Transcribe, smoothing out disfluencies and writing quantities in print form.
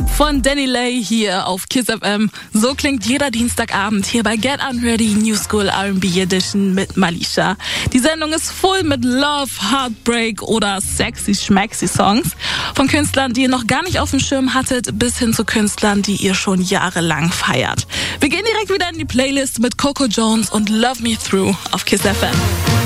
Trip von Danny Lay hier auf Kiss FM. So klingt jeder Dienstagabend hier bei Get Unready New School R&B Edition mit Malisha. Die Sendung ist voll mit Love, Heartbreak oder sexy schmaxy Songs. Von Künstlern, die ihr noch gar nicht auf dem Schirm hattet, bis hin zu Künstlern, die ihr schon jahrelang feiert. Wir gehen direkt wieder in die Playlist mit Coco Jones und Love Me Through auf Kiss FM.